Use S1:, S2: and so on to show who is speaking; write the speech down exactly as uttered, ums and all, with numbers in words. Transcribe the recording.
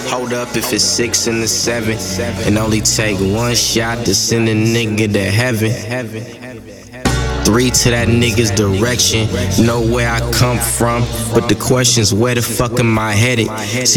S1: Hold up if it's six and the seven, and only take one shot to send a nigga to heaven. Three to that nigga's direction. Know where I come from, but the question's where the fuck am I headed? See